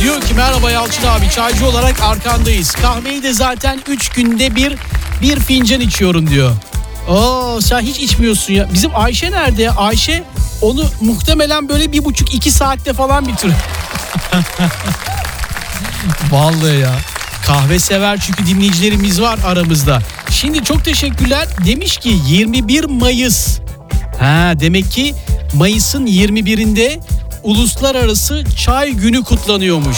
Diyor ki merhaba Yalçın abi, çaycı olarak arkandayız. Kahveyi de zaten 3 günde bir fincan içiyorum diyor. Oo, sen hiç içmiyorsun ya. Bizim Ayşe nerede ya? Ayşe onu muhtemelen böyle 1,5-2 saatte falan bitirir. Vallahi ya. Kahve sever çünkü dinleyicilerimiz var aramızda. Şimdi çok teşekkürler. Demiş ki 21 Mayıs. Demek ki Mayıs'ın 21'inde Uluslararası Çay Günü kutlanıyormuş.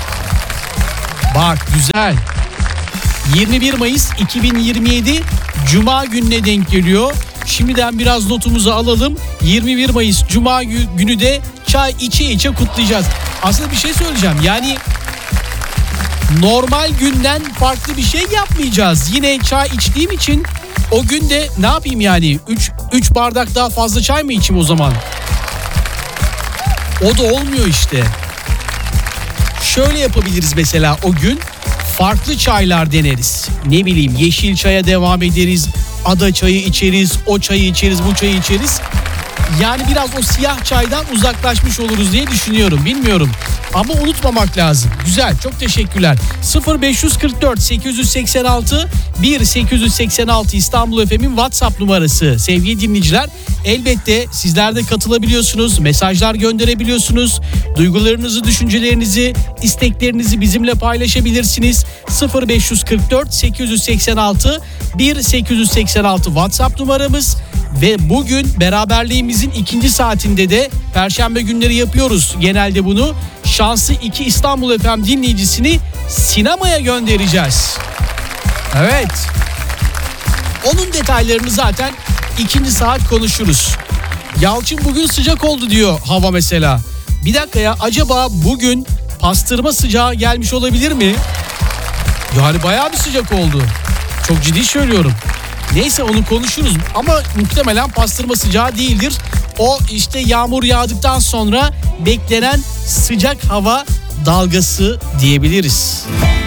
Bak güzel. 21 Mayıs 2027 Cuma gününe denk geliyor. Şimdiden biraz notumuzu alalım. 21 Mayıs Cuma günü de çay içe kutlayacağız. Aslında bir şey söyleyeceğim. Yani normal günden farklı bir şey yapmayacağız. Yine çay içtiğim için o gün de ne yapayım yani? 3 bardak daha fazla çay mı içeyim o zaman? O da olmuyor işte. Şöyle yapabiliriz mesela o gün. Farklı çaylar deneriz. Ne bileyim, yeşil çaya devam ederiz. Ada çayı içeriz, o çayı içeriz, bu çayı içeriz. Yani biraz o siyah çaydan uzaklaşmış oluruz diye düşünüyorum. Bilmiyorum. Ama unutmamak lazım. Güzel, çok teşekkürler. 0544 886 1886 İstanbul FM'in WhatsApp numarası. Sevgili dinleyiciler, elbette sizler de katılabiliyorsunuz. Mesajlar gönderebiliyorsunuz. Duygularınızı, düşüncelerinizi, isteklerinizi bizimle paylaşabilirsiniz. 0544 886 1886 WhatsApp numaramız. Ve bugün beraberliğimizin 2. saatinde de Perşembe günleri yapıyoruz genelde bunu. Şanslı 2 İstanbul FM dinleyicisini sinemaya göndereceğiz. Evet. Onun detaylarını zaten 2. saat konuşuruz. Yalçın bugün sıcak oldu diyor hava mesela. Bir dakika ya, acaba bugün pastırma sıcağı gelmiş olabilir mi? Yani bayağı bir sıcak oldu. Çok ciddi söylüyorum. Neyse onu konuşuruz ama muhtemelen pastırma sıcağı değildir. O işte yağmur yağdıktan sonra beklenen sıcak hava dalgası diyebiliriz.